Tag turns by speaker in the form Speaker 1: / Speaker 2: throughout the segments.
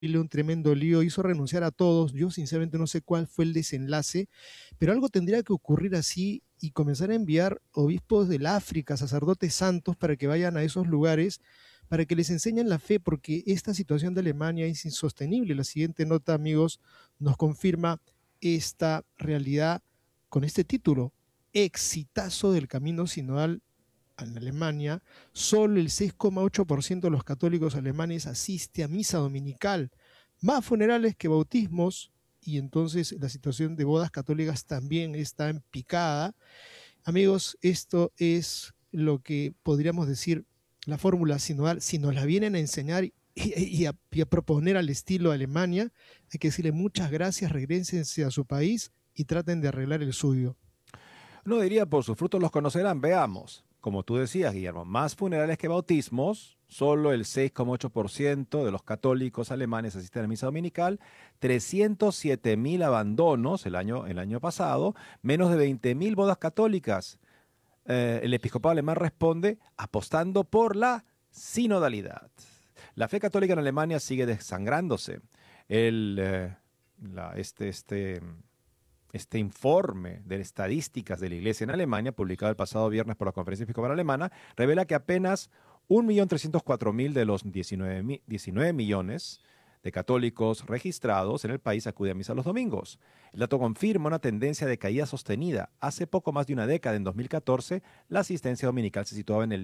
Speaker 1: un tremendo lío, hizo renunciar a todos. Yo sinceramente no sé cuál fue el desenlace, pero algo tendría que ocurrir así y comenzar a enviar obispos del África, sacerdotes santos, para que vayan a esos lugares, para que les enseñen la fe, porque esta situación de Alemania es insostenible. La siguiente nota, amigos, nos confirma esta realidad con este título: exitazo del camino sinodal en Alemania. Solo el 6,8% de los católicos alemanes asiste a misa dominical, más funerales que bautismos, y entonces la situación de bodas católicas también está en picada. Amigos, esto es lo que podríamos decir la fórmula sinodal. Si nos la vienen a enseñar y a proponer al estilo Alemania, hay que decirle muchas gracias, regrésense a su país y traten de arreglar el suyo.
Speaker 2: Uno diría, por sus frutos los conocerán. Veamos. Como tú decías, Guillermo, más funerales que bautismos, solo el 6,8% de los católicos alemanes asisten a la misa dominical, 307.000 abandonos el año pasado, menos de 20.000 bodas católicas. El episcopado alemán responde apostando por la sinodalidad. La fe católica en Alemania sigue desangrándose. El, eh, la- este, este, este informe de estadísticas de la Iglesia en Alemania, publicado el pasado viernes por la Conferencia Episcopal Alemana, revela que apenas 1.304.000 de los 19 millones de católicos registrados en el país acuden a misa los domingos. El dato confirma una tendencia de caída sostenida. Hace poco más de una década, en 2014, la asistencia dominical se situaba en el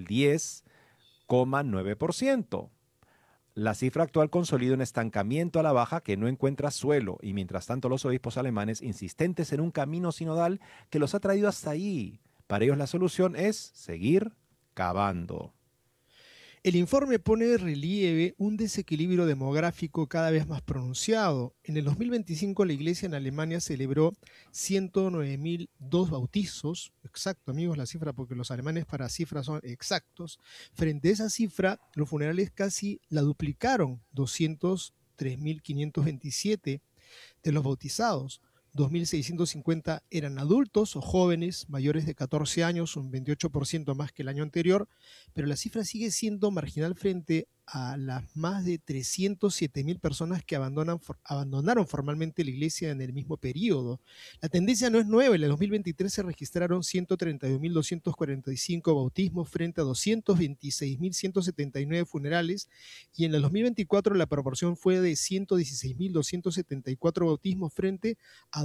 Speaker 2: 10,9%. La cifra actual consolida un estancamiento a la baja que no encuentra suelo, y mientras tanto los obispos alemanes insistentes en un camino sinodal que los ha traído hasta ahí. Para ellos la solución es seguir cavando.
Speaker 1: El informe pone de relieve un desequilibrio demográfico cada vez más pronunciado. En el 2025 la iglesia en Alemania celebró 109.002 bautizos, exacto amigos la cifra porque los alemanes para cifras son exactos. Frente a esa cifra, los funerales casi la duplicaron, 203.527 de los bautizados. 2.650 eran adultos o jóvenes mayores de 14 años, un 28% más que el año anterior, pero la cifra sigue siendo marginal frente a las más de 307.000 personas que abandonaron formalmente la iglesia en el mismo periodo. La tendencia no es nueva. En el 2023 se registraron 132.245 bautismos frente a 226.179 funerales, y en el 2024 la proporción fue de 116.274 bautismos frente a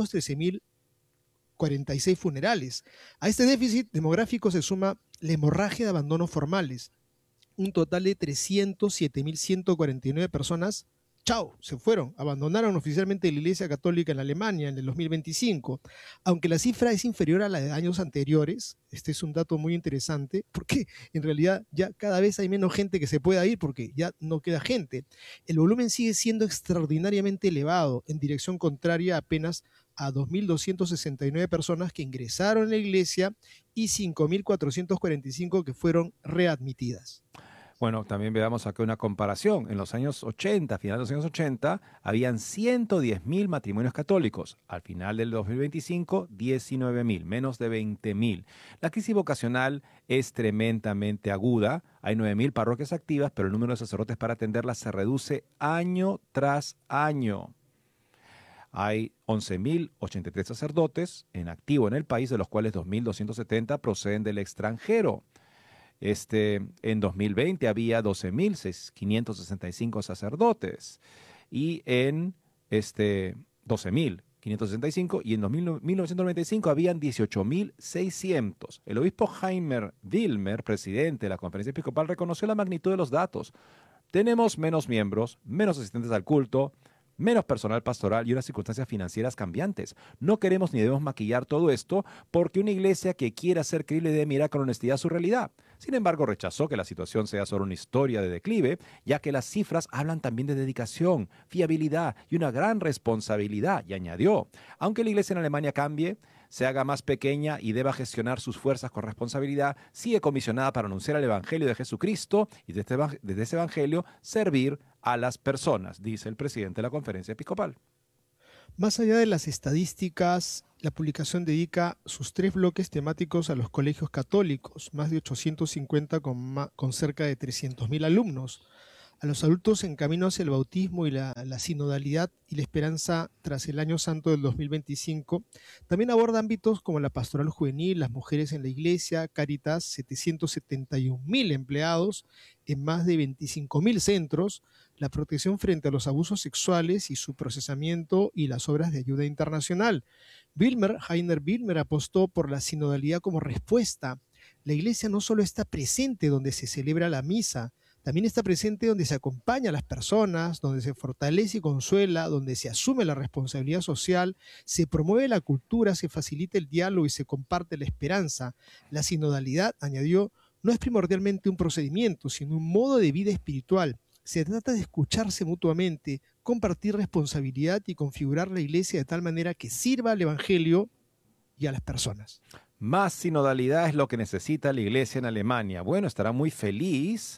Speaker 1: 213.046 funerales. A este déficit demográfico se suma la hemorragia de abandonos formales. Un total de 307.149 personas, chao, se fueron, abandonaron oficialmente la Iglesia Católica en Alemania en el 2025. Aunque la cifra es inferior a la de años anteriores, este es un dato muy interesante, porque en realidad ya cada vez hay menos gente que se pueda ir porque ya no queda gente. El volumen sigue siendo extraordinariamente elevado, en dirección contraria apenas a 2.269 personas que ingresaron en la iglesia y 5.445 que fueron readmitidas.
Speaker 2: Bueno, también veamos acá una comparación. En los años 80, final de los años 80, habían 110.000 matrimonios católicos. Al final del 2025, 19.000, menos de 20.000. La crisis vocacional es tremendamente aguda. Hay 9.000 parroquias activas, pero el número de sacerdotes para atenderlas se reduce año tras año. Hay 11.083 sacerdotes en activo en el país, de los cuales 2.270 proceden del extranjero. En 2020 había 12.565 sacerdotes y en 12.565, y en 1995 habían 18.600. El obispo Heimer Wilmer, presidente de la Conferencia Episcopal, reconoció la magnitud de los datos. Tenemos menos miembros, menos asistentes al culto, menos personal pastoral y unas circunstancias financieras cambiantes. No queremos ni debemos maquillar todo esto, porque una iglesia que quiera ser creíble debe mirar con honestidad su realidad. Sin embargo, rechazó que la situación sea solo una historia de declive, ya que las cifras hablan también de dedicación, fiabilidad y una gran responsabilidad. Y añadió, aunque la iglesia en Alemania cambie, se haga más pequeña y deba gestionar sus fuerzas con responsabilidad, sigue comisionada para anunciar el Evangelio de Jesucristo y desde ese Evangelio servir a las personas, dice el presidente de la Conferencia Episcopal.
Speaker 1: Más allá de las estadísticas, la publicación dedica sus 3 bloques temáticos a los colegios católicos, más de 850 con cerca de 300.000 alumnos. a los adultos en camino hacia el bautismo y la sinodalidad y la esperanza tras el Año Santo del 2025. También aborda ámbitos como la pastoral juvenil, las mujeres en la iglesia, Cáritas, 771.000 empleados en más de 25.000 centros, la protección frente a los abusos sexuales y su procesamiento y las obras de ayuda internacional. Heiner Wilmer, apostó por la sinodalidad como respuesta. La iglesia no solo está presente donde se celebra la misa, también está presente donde se acompaña a las personas, donde se fortalece y consuela, donde se asume la responsabilidad social, se promueve la cultura, se facilita el diálogo y se comparte la esperanza. La sinodalidad, añadió, no es primordialmente un procedimiento, sino un modo de vida espiritual. Se trata de escucharse mutuamente, compartir responsabilidad y configurar la iglesia de tal manera que sirva al evangelio y a las personas.
Speaker 2: Más sinodalidad es lo que necesita la iglesia en Alemania. Bueno, estará muy feliz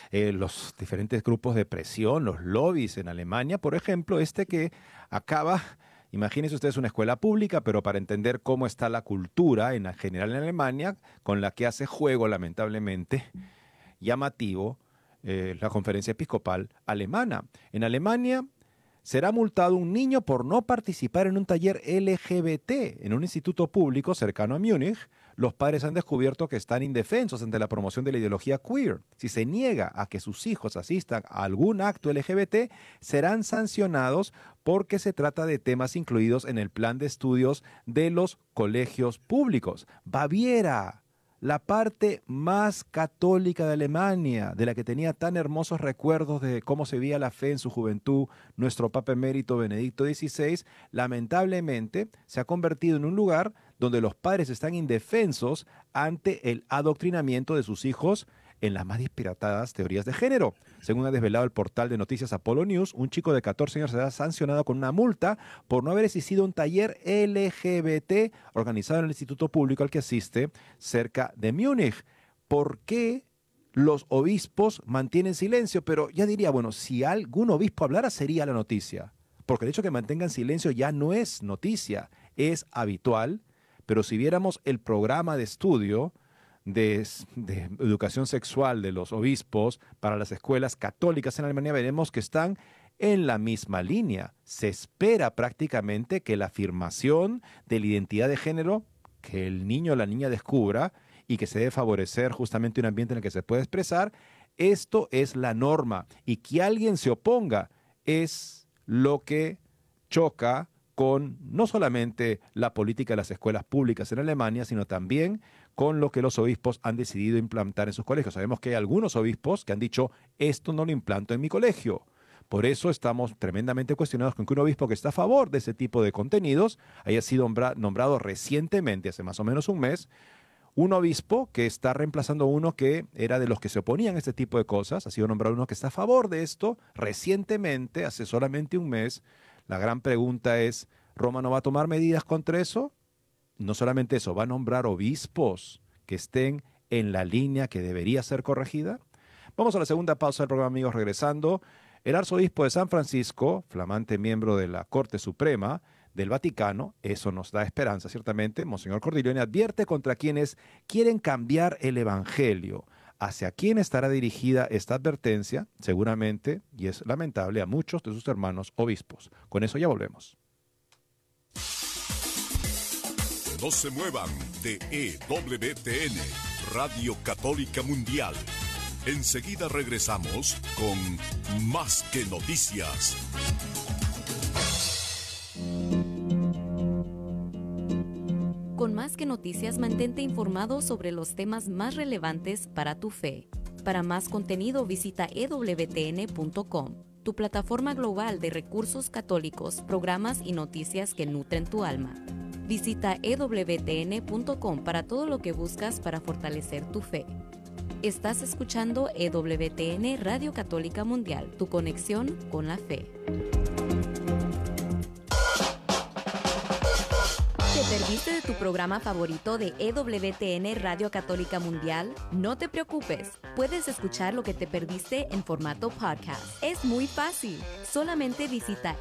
Speaker 2: los diferentes grupos de presión, los lobbies en Alemania, por ejemplo, que acaba, imagínense ustedes una escuela pública, pero para entender cómo está la cultura en general en Alemania, con la que hace juego, lamentablemente, llamativo, la conferencia episcopal alemana. En Alemania será multado un niño por no participar en un taller LGBT en un instituto público cercano a Múnich. Los padres han descubierto que están indefensos ante la promoción de la ideología queer. Si se niega a que sus hijos asistan a algún acto LGBT, serán sancionados porque se trata de temas incluidos en el plan de estudios de los colegios públicos. Baviera, la parte más católica de Alemania, de la que tenía tan hermosos recuerdos de cómo se veía la fe en su juventud, nuestro Papa Emérito Benedicto XVI, lamentablemente se ha convertido en un lugar donde los padres están indefensos ante el adoctrinamiento de sus hijos en las más disparatadas teorías de género. Según ha desvelado el portal de noticias Apollo News, un chico de 14 años será sancionado con una multa por no haber asistido a un taller LGBT organizado en el instituto público al que asiste cerca de Múnich. ¿Por qué los obispos mantienen silencio? Pero ya diría, bueno, si algún obispo hablara sería la noticia. Porque el hecho de que mantengan silencio ya no es noticia, es habitual. Pero si viéramos el programa de estudio de educación sexual de los obispos para las escuelas católicas en Alemania, veremos que están en la misma línea. Se espera prácticamente que la afirmación de la identidad de género que el niño o la niña descubra y que se debe favorecer justamente un ambiente en el que se puede expresar, esto es la norma. Y que alguien se oponga es lo que choca con no solamente la política de las escuelas públicas en Alemania, sino también con lo que los obispos han decidido implantar en sus colegios. Sabemos que hay algunos obispos que han dicho, esto no lo implanto en mi colegio. Por eso estamos tremendamente cuestionados con que un obispo que está a favor de ese tipo de contenidos haya sido nombrado recientemente, hace más o menos un mes, un obispo que está reemplazando a uno que era de los que se oponían a este tipo de cosas. Ha sido nombrado uno que está a favor de esto recientemente, hace solamente un mes. La gran pregunta es, ¿Roma no va a tomar medidas contra eso? No solamente eso, ¿va a nombrar obispos que estén en la línea que debería ser corregida? Vamos a la segunda pausa del programa, amigos, regresando. El arzobispo de San Francisco, flamante miembro de la Corte Suprema del Vaticano, eso nos da esperanza, ciertamente, Monseñor Cordileone advierte contra quienes quieren cambiar el evangelio. ¿Hacia quién estará dirigida esta advertencia? Seguramente, y es lamentable, a muchos de sus hermanos obispos. Con eso ya volvemos.
Speaker 3: No se muevan de EWTN, Radio Católica Mundial. Enseguida regresamos con Más que Noticias.
Speaker 4: Con Más que Noticias, mantente informado sobre los temas más relevantes para tu fe. Para más contenido, visita ewtn.com, tu plataforma global de recursos católicos, programas y noticias que nutren tu alma. Visita ewtn.com para todo lo que buscas para fortalecer tu fe. Estás escuchando EWTN Radio Católica Mundial, tu conexión con la fe. ¿Qué te perdiste de tu programa favorito de EWTN Radio Católica Mundial? No te preocupes, puedes escuchar lo que te perdiste en formato podcast. Es muy fácil. Solamente visita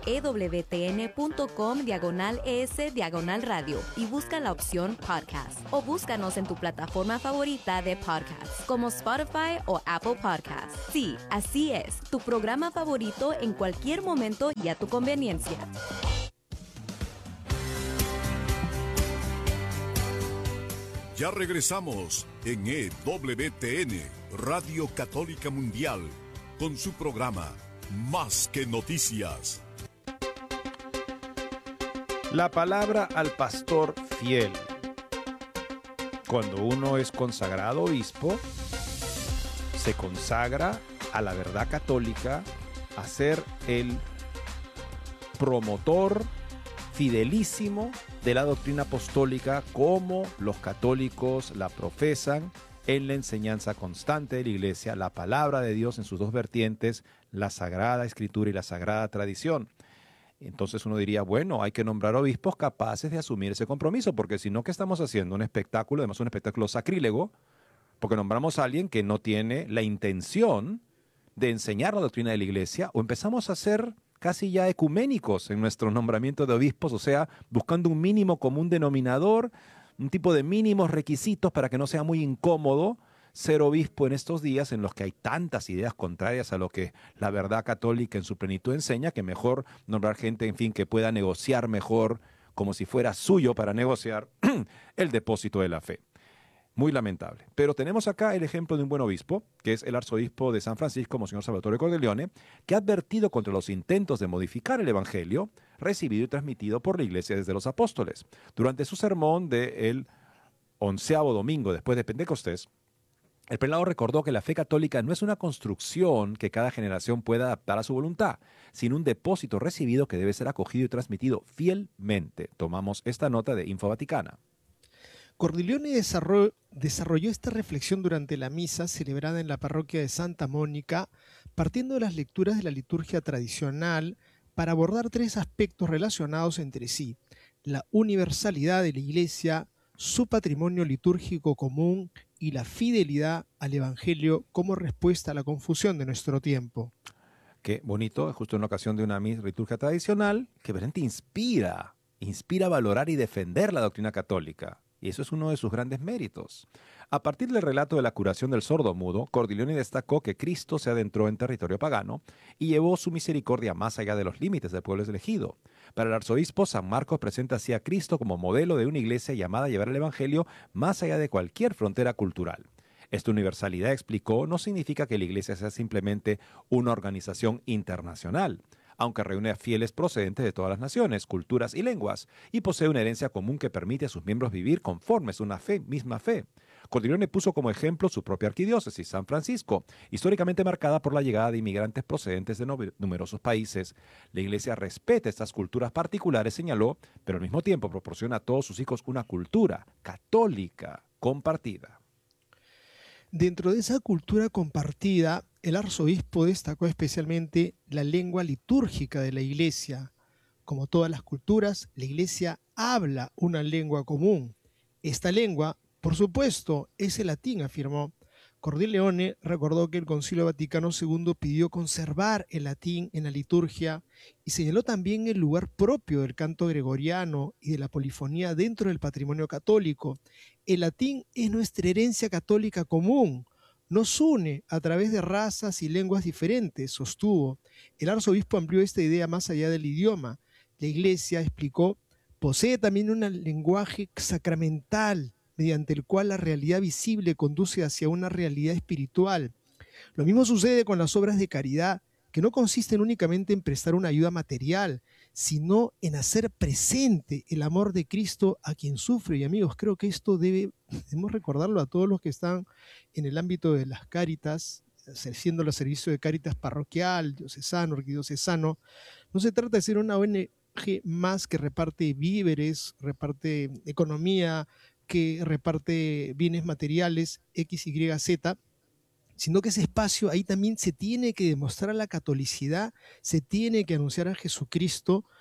Speaker 4: ewtn.com/es/radio y busca la opción podcast. O búscanos en tu plataforma favorita de podcast, como Spotify o Apple Podcasts. Sí, así es, tu programa favorito en cualquier momento y a tu conveniencia.
Speaker 3: Ya regresamos en EWTN, Radio Católica Mundial, con su programa Más que Noticias.
Speaker 2: La palabra al pastor fiel. Cuando uno es consagrado obispo, se consagra a la verdad católica, a ser el promotor fidelísimo de la doctrina apostólica como los católicos la profesan en la enseñanza constante de la Iglesia, la palabra de Dios en sus dos vertientes, la Sagrada Escritura y la Sagrada Tradición. Entonces uno diría, bueno, hay que nombrar obispos capaces de asumir ese compromiso, porque si no, ¿qué estamos haciendo? Un espectáculo, además un espectáculo sacrílego, porque nombramos a alguien que no tiene la intención de enseñar la doctrina de la Iglesia, o empezamos a ser casi ya ecuménicos en nuestro nombramiento de obispos, o sea, buscando un mínimo común denominador, un tipo de mínimos requisitos para que no sea muy incómodo ser obispo en estos días en los que hay tantas ideas contrarias a lo que la verdad católica en su plenitud enseña, que mejor nombrar gente, en fin, que pueda negociar mejor, como si fuera suyo para negociar el depósito de la fe. Muy lamentable. Pero tenemos acá el ejemplo de un buen obispo, que es el arzobispo de San Francisco, Monseñor Salvatore Cordileone, que ha advertido contra los intentos de modificar el Evangelio recibido y transmitido por la Iglesia desde los apóstoles. Durante su sermón del 11º domingo después de Pentecostés, el prelado recordó que la fe católica no es una construcción que cada generación pueda adaptar a su voluntad, sino un depósito recibido que debe ser acogido y transmitido fielmente. Tomamos esta nota de Info Vaticana.
Speaker 1: Cordileone desarrolló esta reflexión durante la misa celebrada en la parroquia de Santa Mónica, partiendo de las lecturas de la liturgia tradicional para abordar tres aspectos relacionados entre sí: la universalidad de la Iglesia, su patrimonio litúrgico común y la fidelidad al Evangelio como respuesta a la confusión de nuestro tiempo.
Speaker 2: Qué bonito, justo en ocasión de una liturgia tradicional que realmente inspira a valorar y defender la doctrina católica. Y eso es uno de sus grandes méritos. A partir del relato de la curación del sordomudo, Cordileone destacó que Cristo se adentró en territorio pagano y llevó su misericordia más allá de los límites del pueblo elegido. Para el arzobispo, San Marcos presenta así a Cristo como modelo de una iglesia llamada a llevar el Evangelio más allá de cualquier frontera cultural. Esta universalidad, explicó, no significa que la iglesia sea simplemente una organización internacional, aunque reúne a fieles procedentes de todas las naciones, culturas y lenguas, y posee una herencia común que permite a sus miembros vivir conformes a una misma fe. Cordileone puso como ejemplo su propia arquidiócesis, San Francisco, históricamente marcada por la llegada de inmigrantes procedentes de numerosos países. La Iglesia respeta estas culturas particulares, señaló, pero al mismo tiempo proporciona a todos sus hijos una cultura católica compartida.
Speaker 1: Dentro de esa cultura compartida, el arzobispo destacó especialmente la lengua litúrgica de la Iglesia. Como todas las culturas, la Iglesia habla una lengua común. Esta lengua, por supuesto, es el latín, afirmó. Cordileone recordó que el Concilio Vaticano II pidió conservar el latín en la liturgia y señaló también el lugar propio del canto gregoriano y de la polifonía dentro del patrimonio católico. El latín es nuestra herencia católica común. Nos une a través de razas y lenguas diferentes, sostuvo. El arzobispo amplió esta idea más allá del idioma. La Iglesia, explicó, posee también un lenguaje sacramental, mediante el cual la realidad visible conduce hacia una realidad espiritual. Lo mismo sucede con las obras de caridad, que no consisten únicamente en prestar una ayuda material, sino en hacer presente el amor de Cristo a quien sufre. Y amigos, creo que esto debemos recordarlo a todos los que están en el ámbito de las Cáritas, ejerciendo el servicio de Cáritas parroquial, diocesano, arquidiocesano. No se trata de ser una ONG más que reparte víveres, reparte economía, que reparte bienes materiales X, Y, Z, sino que ese espacio ahí también se tiene que demostrar la catolicidad, se tiene que anunciar a Jesucristo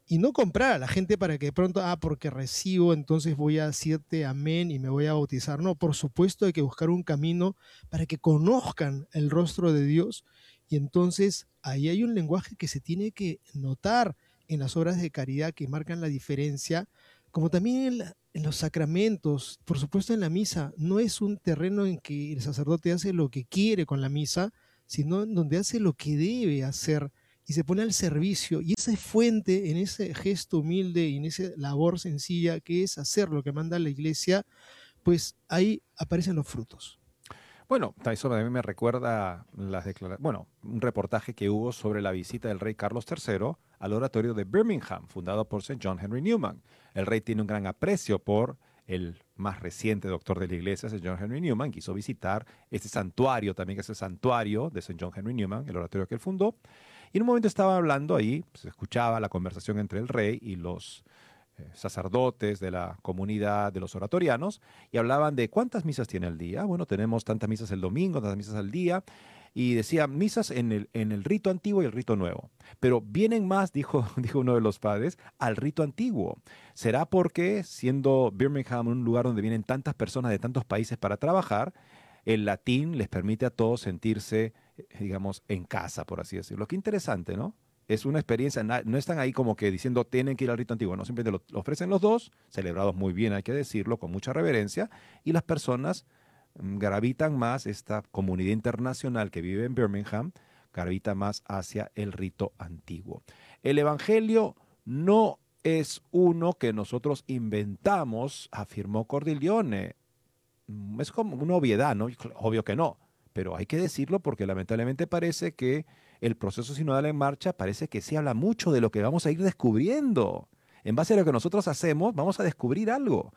Speaker 1: y no comprar a la gente para que de pronto, porque recibo, entonces voy a decirte amén y me voy a bautizar. No, por supuesto hay que buscar un camino para que conozcan el rostro de Dios, y entonces ahí hay un lenguaje que se tiene que notar en las obras de caridad que marcan la diferencia, como también en los sacramentos, por supuesto en la misa. No es un terreno en que el sacerdote hace lo que quiere con la misa, sino en donde hace lo que debe hacer y se pone al servicio, y esa es fuente en ese gesto humilde y en esa labor sencilla que es hacer lo que manda la Iglesia, pues ahí aparecen los frutos.
Speaker 2: Bueno, eso a mí me recuerda un reportaje que hubo sobre la visita del rey Carlos III al oratorio de Birmingham, fundado por St. John Henry Newman. El rey tiene un gran aprecio por el más reciente doctor de la iglesia, St. John Henry Newman. Quiso visitar este santuario, también que es el santuario de St. John Henry Newman, el oratorio que él fundó. Y en un momento estaba hablando ahí, se escuchaba la conversación entre el rey y los sacerdotes de la comunidad de los oratorianos, y hablaban de cuántas misas tiene al día. Bueno, tenemos tantas misas el domingo, tantas misas al día, y decía misas en el rito antiguo y el rito nuevo. Pero vienen más, dijo uno de los padres, al rito antiguo. ¿Será porque, siendo Birmingham un lugar donde vienen tantas personas de tantos países para trabajar, el latín les permite a todos sentirse, digamos, en casa, por así decirlo? Qué interesante, ¿no? Es una experiencia, no están ahí como que diciendo tienen que ir al rito antiguo, no, simplemente lo ofrecen los dos, celebrados muy bien, hay que decirlo, con mucha reverencia, y las personas gravitan más, esta comunidad internacional que vive en Birmingham, gravita más hacia el rito antiguo. El Evangelio no es uno que nosotros inventamos, afirmó Cordileone. Es como una obviedad, ¿no? Obvio que no, pero hay que decirlo porque lamentablemente parece que el proceso sinodal en marcha parece que sí habla mucho de lo que vamos a ir descubriendo. En base a lo que nosotros hacemos, vamos a descubrir algo.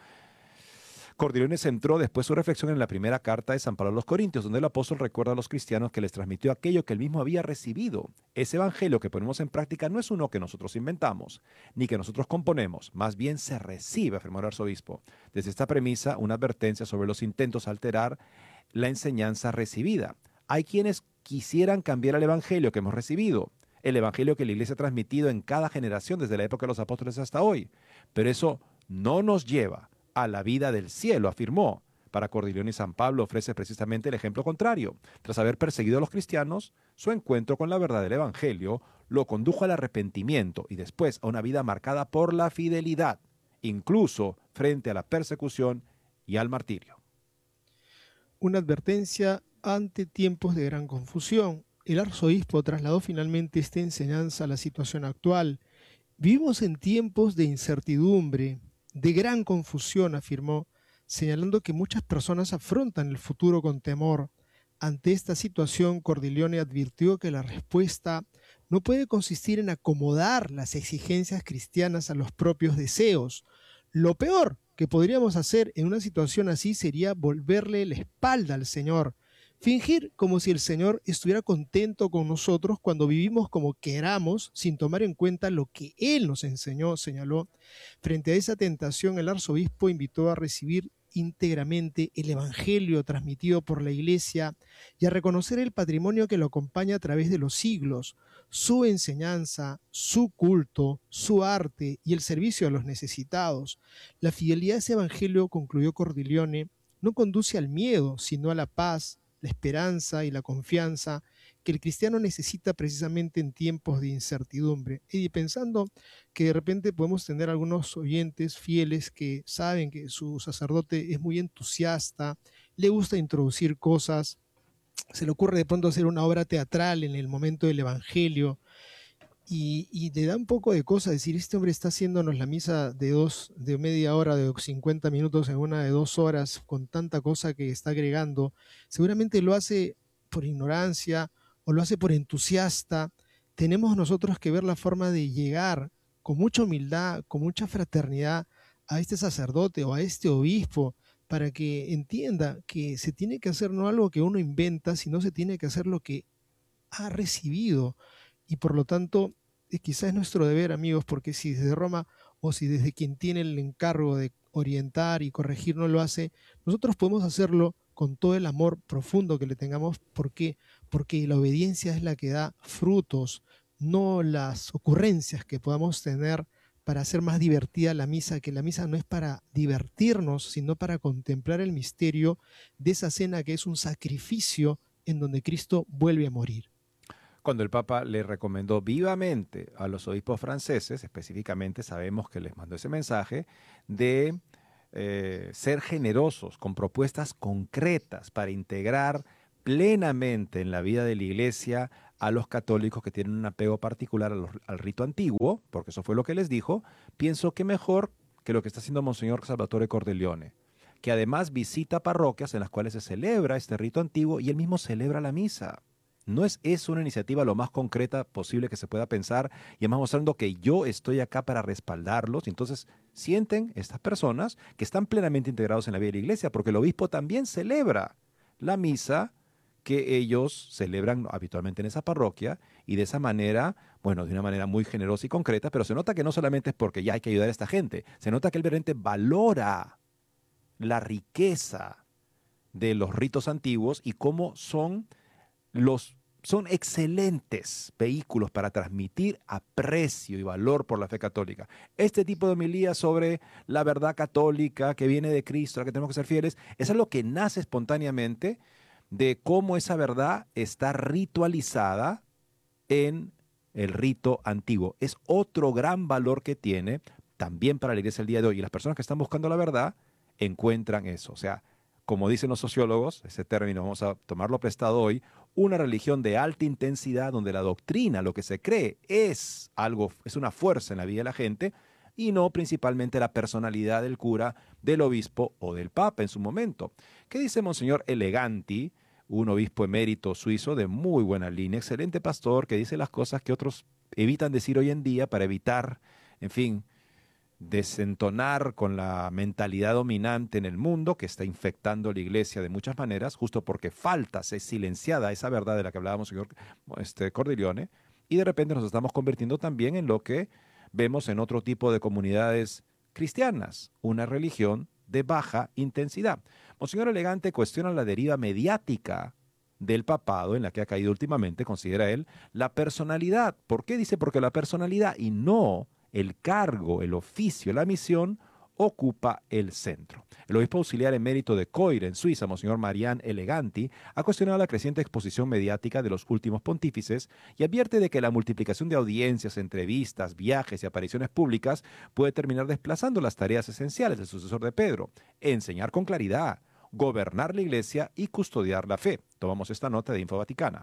Speaker 2: Cordileone centró después su reflexión en la primera carta de San Pablo a los Corintios, donde el apóstol recuerda a los cristianos que les transmitió aquello que él mismo había recibido. Ese evangelio que ponemos en práctica no es uno que nosotros inventamos, ni que nosotros componemos, más bien se recibe, afirmó el arzobispo. Desde esta premisa, una advertencia sobre los intentos a alterar la enseñanza recibida. Hay quienes quisieran cambiar el evangelio que hemos recibido, el evangelio que la Iglesia ha transmitido en cada generación desde la época de los apóstoles hasta hoy, pero eso no nos lleva a la vida del cielo, afirmó. Para Cordileone, San Pablo ofrece precisamente el ejemplo contrario. Tras haber perseguido a los cristianos, su encuentro con la verdad del Evangelio lo condujo al arrepentimiento y después a una vida marcada por la fidelidad, incluso frente a la persecución y al martirio.
Speaker 1: Una advertencia ante tiempos de gran confusión. El arzobispo trasladó finalmente esta enseñanza a la situación actual. Vivimos en tiempos de incertidumbre, de gran confusión, afirmó, señalando que muchas personas afrontan el futuro con temor. Ante esta situación, Cordileone advirtió que la respuesta no puede consistir en acomodar las exigencias cristianas a los propios deseos. Lo peor que podríamos hacer en una situación así sería volverle la espalda al Señor, fingir como si el Señor estuviera contento con nosotros cuando vivimos como queramos, sin tomar en cuenta lo que Él nos enseñó, señaló. Frente a esa tentación, el arzobispo invitó a recibir íntegramente el Evangelio transmitido por la Iglesia y a reconocer el patrimonio que lo acompaña a través de los siglos, su enseñanza, su culto, su arte y el servicio a los necesitados. La fidelidad a ese Evangelio, concluyó Cordileone, no conduce al miedo, sino a la paz, la esperanza y la confianza que el cristiano necesita precisamente en tiempos de incertidumbre. Y pensando que de repente podemos tener algunos oyentes fieles que saben que su sacerdote es muy entusiasta, le gusta introducir cosas, se le ocurre de pronto hacer una obra teatral en el momento del Evangelio, y le da un poco de cosa decir, este hombre está haciéndonos la misa de media hora, de 50 minutos en una de 2 horas, con tanta cosa que está agregando. Seguramente lo hace por ignorancia o lo hace por entusiasta. Tenemos nosotros que ver la forma de llegar con mucha humildad, con mucha fraternidad a este sacerdote o a este obispo, para que entienda que se tiene que hacer no algo que uno inventa, sino se tiene que hacer lo que ha recibido. Y por lo tanto, quizás es nuestro deber, amigos, porque si desde Roma o si desde quien tiene el encargo de orientar y corregir no lo hace, nosotros podemos hacerlo con todo el amor profundo que le tengamos. ¿Por qué? Porque la obediencia es la que da frutos, no las ocurrencias que podamos tener para hacer más divertida la misa, que la misa no es para divertirnos, sino para contemplar el misterio de esa cena que es un sacrificio en donde Cristo vuelve a morir.
Speaker 2: Cuando el Papa le recomendó vivamente a los obispos franceses, específicamente sabemos que les mandó ese mensaje, de ser generosos con propuestas concretas para integrar plenamente en la vida de la Iglesia a los católicos que tienen un apego particular al rito antiguo, porque eso fue lo que les dijo, pienso que mejor que lo que está haciendo Monseñor Salvatore Cordileone, que además visita parroquias en las cuales se celebra este rito antiguo y él mismo celebra la misa. ¿No es una iniciativa lo más concreta posible que se pueda pensar? Y además mostrando que yo estoy acá para respaldarlos. Y entonces sienten estas personas que están plenamente integrados en la vida de la iglesia, porque el obispo también celebra la misa que ellos celebran habitualmente en esa parroquia, y de esa manera, bueno, de una manera muy generosa y concreta, pero se nota que no solamente es porque ya hay que ayudar a esta gente, se nota que él realmente valora la riqueza de los ritos antiguos y cómo son excelentes vehículos para transmitir aprecio y valor por la fe católica. Este tipo de homilía sobre la verdad católica que viene de Cristo, a la que tenemos que ser fieles, es algo que nace espontáneamente de cómo esa verdad está ritualizada en el rito antiguo. Es otro gran valor que tiene también para la iglesia el día de hoy. Y las personas que están buscando la verdad encuentran eso. O sea, como dicen los sociólogos, ese término vamos a tomarlo prestado hoy, una religión de alta intensidad donde la doctrina, lo que se cree, es una fuerza en la vida de la gente y no principalmente la personalidad del cura, del obispo o del papa en su momento. ¿Qué dice Monseñor Eleganti, un obispo emérito suizo de muy buena línea, excelente pastor, que dice las cosas que otros evitan decir hoy en día para evitar, en fin, desentonar con la mentalidad dominante en el mundo que está infectando la iglesia de muchas maneras, justo porque es silenciada esa verdad de la que hablábamos, señor Cordileone, y de repente nos estamos convirtiendo también en lo que vemos en otro tipo de comunidades cristianas, una religión de baja intensidad. Monseñor Elegante cuestiona la deriva mediática del papado en la que ha caído últimamente, considera él, la personalidad. ¿Por qué? Dice, porque la personalidad y no el cargo, el oficio, la misión, ocupa el centro. El obispo auxiliar emérito de Coire, en Suiza, Monseñor Marián Eleganti, ha cuestionado la creciente exposición mediática de los últimos pontífices y advierte de que la multiplicación de audiencias, entrevistas, viajes y apariciones públicas puede terminar desplazando las tareas esenciales del sucesor de Pedro: enseñar con claridad, gobernar la iglesia y custodiar la fe. Tomamos esta nota de Info Vaticana.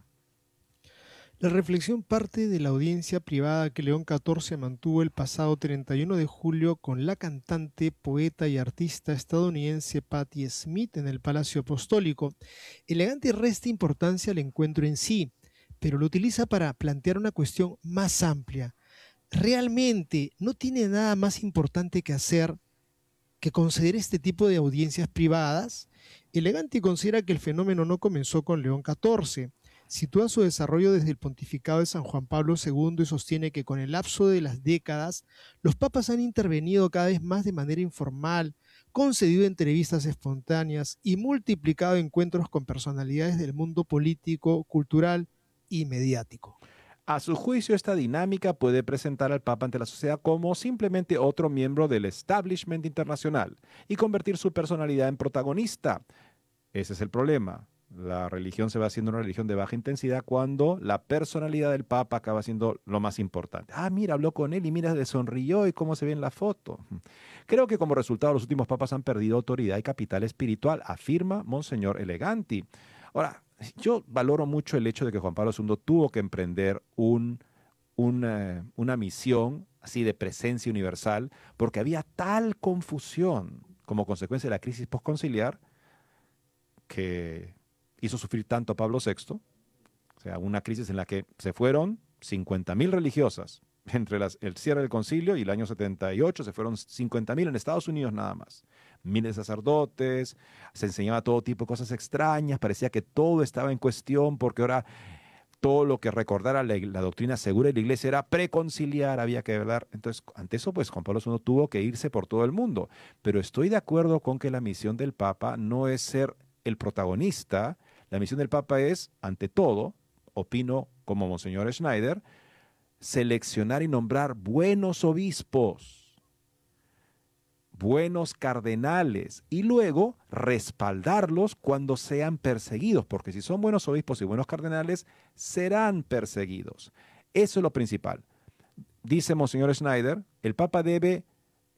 Speaker 1: La reflexión parte de la audiencia privada que León XIV mantuvo el pasado 31 de julio con la cantante, poeta y artista estadounidense Patti Smith en el Palacio Apostólico. Elegante resta importancia al encuentro en sí, pero lo utiliza para plantear una cuestión más amplia. ¿Realmente no tiene nada más importante que hacer que conceder este tipo de audiencias privadas? Elegante considera que el fenómeno no comenzó con León XIV. Sitúa su desarrollo desde el pontificado de San Juan Pablo II y sostiene que con el lapso de las décadas, los papas han intervenido cada vez más de manera informal, concedido entrevistas espontáneas y multiplicado encuentros con personalidades del mundo político, cultural y mediático.
Speaker 2: A su juicio, esta dinámica puede presentar al Papa ante la sociedad como simplemente otro miembro del establishment internacional y convertir su personalidad en protagonista. Ese es el problema. La religión se va haciendo una religión de baja intensidad cuando la personalidad del Papa acaba siendo lo más importante. Ah, mira, habló con él y mira, le sonrió y cómo se ve en la foto. Creo que como resultado los últimos papas han perdido autoridad y capital espiritual, afirma Monseñor Eleganti. Ahora, yo valoro mucho el hecho de que Juan Pablo II tuvo que emprender una misión así de presencia universal, porque había tal confusión como consecuencia de la crisis postconciliar que hizo sufrir tanto a Pablo VI, o sea, una crisis en la que se fueron 50.000 religiosas. Entre el cierre del concilio y el año 78 se fueron 50.000 en Estados Unidos nada más. Miles de sacerdotes, se enseñaba todo tipo de cosas extrañas, parecía que todo estaba en cuestión porque ahora todo lo que recordara la doctrina segura de la iglesia era preconciliar, había que hablar. Entonces, ante eso, pues Juan Pablo II tuvo que irse por todo el mundo. Pero estoy de acuerdo con que la misión del Papa no es ser el protagonista. La misión del Papa es, ante todo, opino como Monseñor Schneider, seleccionar y nombrar buenos obispos, buenos cardenales, y luego respaldarlos cuando sean perseguidos, porque si son buenos obispos y buenos cardenales, serán perseguidos. Eso es lo principal. Dice Monseñor Schneider, el Papa debe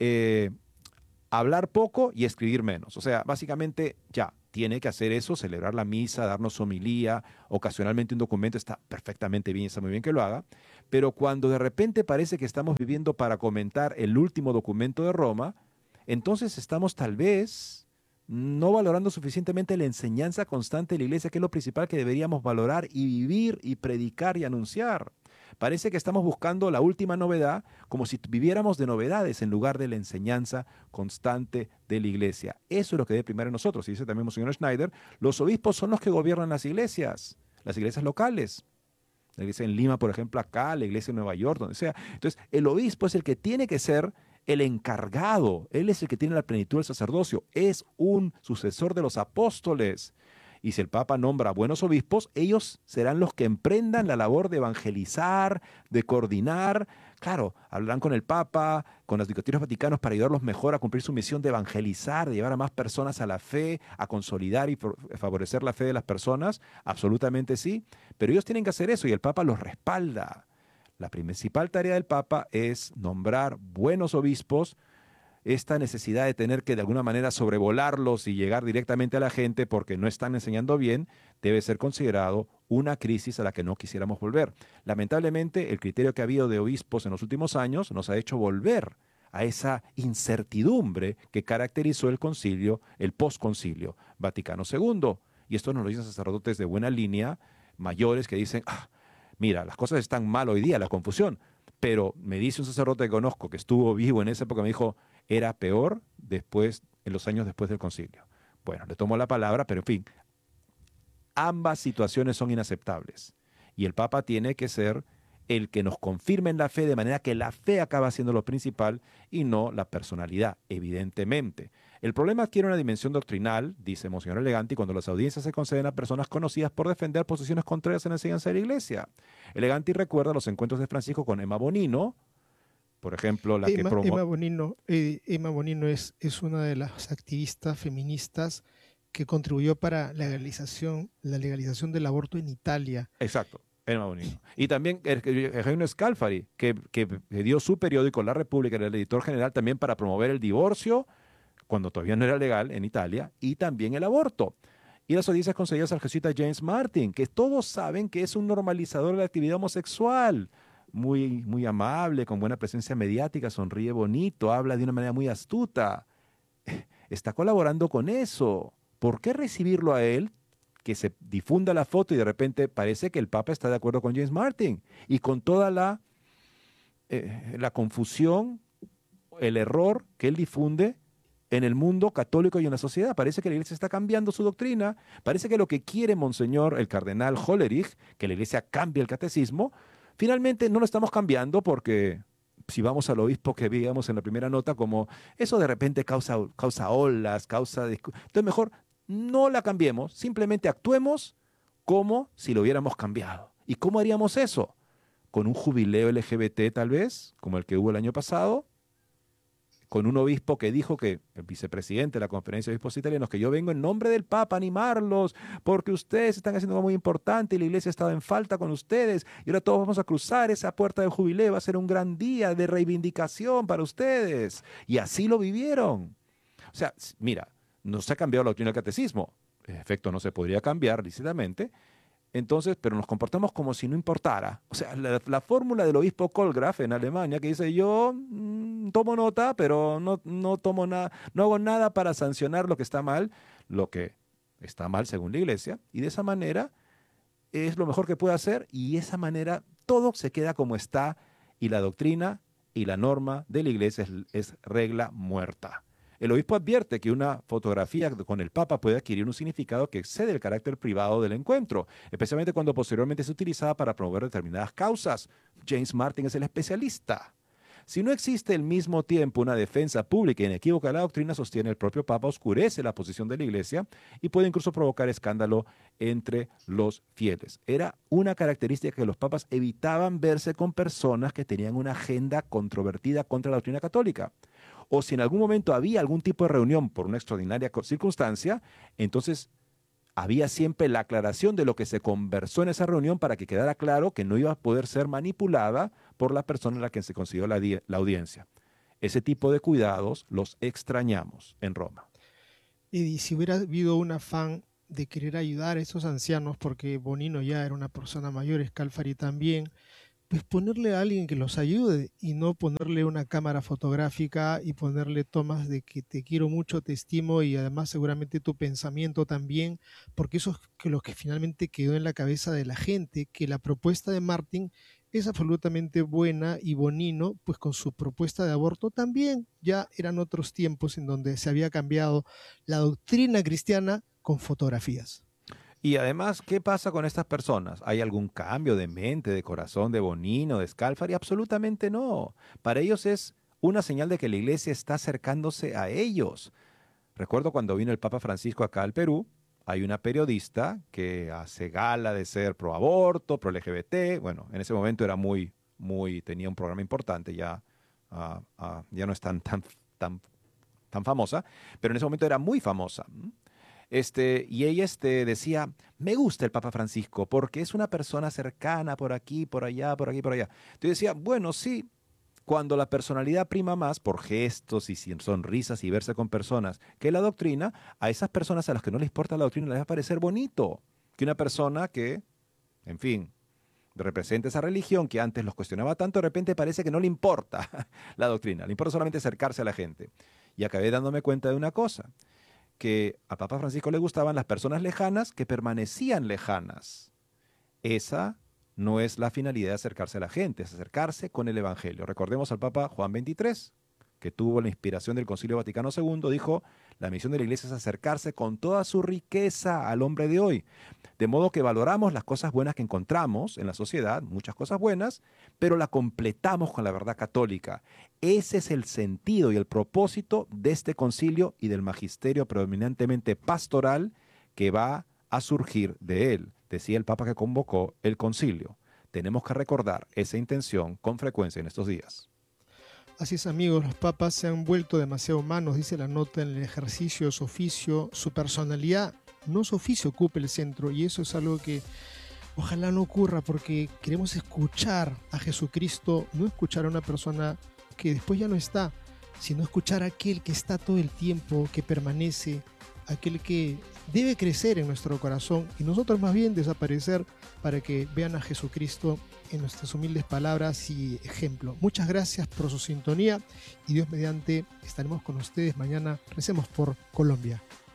Speaker 2: hablar poco y escribir menos. O sea, básicamente ya, tiene que hacer eso, celebrar la misa, darnos homilía, ocasionalmente un documento, está perfectamente bien, está muy bien que lo haga, pero cuando de repente parece que estamos viviendo para comentar el último documento de Roma, entonces estamos tal vez no valorando suficientemente la enseñanza constante de la Iglesia, que es lo principal que deberíamos valorar y vivir y predicar y anunciar. Parece que estamos buscando la última novedad como si viviéramos de novedades en lugar de la enseñanza constante de la Iglesia. Eso es lo que debe primar en nosotros. Y dice también Monseñor Schneider, los obispos son los que gobiernan las iglesias locales. La iglesia en Lima, por ejemplo, acá, la iglesia en Nueva York, donde sea. Entonces, el obispo es el que tiene que ser el encargado. Él es el que tiene la plenitud del sacerdocio. Es un sucesor de los apóstoles. Y si el Papa nombra buenos obispos, ellos serán los que emprendan la labor de evangelizar, de coordinar. Claro, hablarán con el Papa, con los dicasterios vaticanos para ayudarlos mejor a cumplir su misión de evangelizar, de llevar a más personas a la fe, a consolidar y favorecer la fe de las personas. Absolutamente sí, pero ellos tienen que hacer eso y el Papa los respalda. La principal tarea del Papa es nombrar buenos obispos. Esta necesidad de tener que de alguna manera sobrevolarlos y llegar directamente a la gente porque no están enseñando bien, debe ser considerado una crisis a la que no quisiéramos volver. Lamentablemente, el criterio que ha habido de obispos en los últimos años nos ha hecho volver a esa incertidumbre que caracterizó el concilio, el posconcilio Vaticano II. Y esto nos lo dicen sacerdotes de buena línea, mayores, que dicen, mira, las cosas están mal hoy día, la confusión. Pero me dice un sacerdote que conozco que estuvo vivo en esa época, me dijo, era peor en los años después del concilio. Bueno, le tomo la palabra, pero en fin, ambas situaciones son inaceptables. Y el Papa tiene que ser el que nos confirme en la fe, de manera que la fe acaba siendo lo principal y no la personalidad, evidentemente. El problema adquiere una dimensión doctrinal, dice Monseñor Eleganti, cuando las audiencias se conceden a personas conocidas por defender posiciones contrarias en la enseñanza de la Iglesia. Eleganti recuerda los encuentros de Francisco con Emma Bonino, por ejemplo, la que
Speaker 1: Emma Bonino es una de las activistas feministas que contribuyó para la legalización del aborto en Italia.
Speaker 2: Exacto. Emma Bonino. Y también Eugenio Scalfari, que dio su periódico La República, era el editor general también para promover el divorcio, cuando todavía no era legal en Italia, y también el aborto. Y las audiencias concedidas al jesuita James Martin, que todos saben que es un normalizador de la actividad homosexual, muy, muy amable, con buena presencia mediática, sonríe bonito, habla de una manera muy astuta. Está colaborando con eso. ¿Por qué recibirlo a él? Que se difunda la foto y de repente parece que el Papa está de acuerdo con James Martin y con toda la confusión, el error que él difunde en el mundo católico y en la sociedad. Parece que la Iglesia está cambiando su doctrina, parece que lo que quiere Monseñor el cardenal Hollerich, que la Iglesia cambie el catecismo, finalmente no lo estamos cambiando porque si vamos al obispo que veíamos en la primera nota, como eso de repente causa olas, entonces mejor no la cambiemos, simplemente actuemos como si lo hubiéramos cambiado. ¿Y cómo haríamos eso? ¿Con un jubileo LGBT tal vez, como el que hubo el año pasado? ¿Con un obispo que dijo que, el vicepresidente de la Conferencia de Obispos Italianos, que yo vengo en nombre del Papa a animarlos porque ustedes están haciendo algo muy importante y la Iglesia ha estado en falta con ustedes y ahora todos vamos a cruzar esa puerta del jubileo, va a ser un gran día de reivindicación para ustedes? Y así lo vivieron. O sea, mira, no se ha cambiado la doctrina del catecismo. En efecto, no se podría cambiar lícitamente. Entonces, pero nos comportamos como si no importara. O sea, la fórmula del obispo Kohlgraf en Alemania, que dice, yo tomo nota, pero no tomo nada, no hago nada para sancionar lo que está mal según la Iglesia, y de esa manera es lo mejor que puede hacer, y de esa manera todo se queda como está, y la doctrina y la norma de la Iglesia es regla muerta. El obispo advierte que una fotografía con el Papa puede adquirir un significado que excede el carácter privado del encuentro, especialmente cuando posteriormente es utilizada para promover determinadas causas. James Martin es el especialista. Si no existe al mismo tiempo una defensa pública e inequívoca de la doctrina, sostiene el propio Papa, oscurece la posición de la Iglesia y puede incluso provocar escándalo entre los fieles. Era una característica que los papas evitaban verse con personas que tenían una agenda controvertida contra la doctrina católica. O si en algún momento había algún tipo de reunión por una extraordinaria circunstancia, entonces había siempre la aclaración de lo que se conversó en esa reunión para que quedara claro que no iba a poder ser manipulada por la persona en la que se consiguió la audiencia. Ese tipo de cuidados los extrañamos en Roma.
Speaker 1: Y si hubiera habido un afán de querer ayudar a esos ancianos, porque Bonino ya era una persona mayor, Scalfari también, pues ponerle a alguien que los ayude y no ponerle una cámara fotográfica y ponerle tomas de que te quiero mucho, te estimo y además seguramente tu pensamiento también, porque eso es lo que finalmente quedó en la cabeza de la gente, que la propuesta de Martin es absolutamente buena y Bonino, pues con su propuesta de aborto también ya eran otros tiempos en donde se había cambiado la doctrina cristiana con fotografías.
Speaker 2: Y además, ¿qué pasa con estas personas? ¿Hay algún cambio de mente, de corazón, de Bonino, de Scalfari? Absolutamente no. Para ellos es una señal de que la iglesia está acercándose a ellos. Recuerdo cuando vino el Papa Francisco acá al Perú, hay una periodista que hace gala de ser pro aborto, pro LGBT. Bueno, en ese momento era tenía un programa importante, ya no es tan famosa, pero en ese momento era muy famosa. Y ella decía, me gusta el Papa Francisco porque es una persona cercana por aquí, por allá, por aquí, por allá. Entonces decía, bueno, sí, cuando la personalidad prima más por gestos y sonrisas y verse con personas que la doctrina, a esas personas a las que no les importa la doctrina les va a parecer bonito que una persona que, en fin, representa esa religión que antes los cuestionaba tanto, de repente parece que no le importa la doctrina, le importa solamente acercarse a la gente. Y acabé dándome cuenta de una cosa, que a Papa Francisco le gustaban las personas lejanas que permanecían lejanas. Esa no es la finalidad de acercarse a la gente, es acercarse con el Evangelio. Recordemos al Papa Juan XXIII, que tuvo la inspiración del Concilio Vaticano II, dijo, la misión de la Iglesia es acercarse con toda su riqueza al hombre de hoy. De modo que valoramos las cosas buenas que encontramos en la sociedad, muchas cosas buenas, pero la completamos con la verdad católica. Ese es el sentido y el propósito de este concilio y del magisterio predominantemente pastoral que va a surgir de él, decía el Papa que convocó el concilio. Tenemos que recordar esa intención con frecuencia en estos días.
Speaker 1: Así es, amigos, los papas se han vuelto demasiado humanos, dice la nota, en el ejercicio de su oficio, su personalidad, no su oficio ocupe el centro, y eso es algo que ojalá no ocurra, porque queremos escuchar a Jesucristo, no escuchar a una persona que después ya no está, sino escuchar a aquel que está todo el tiempo, que permanece, aquel que debe crecer en nuestro corazón y nosotros más bien desaparecer para que vean a Jesucristo en nuestras humildes palabras y ejemplo. Muchas gracias por su sintonía y Dios mediante estaremos con ustedes mañana. Recemos por Colombia.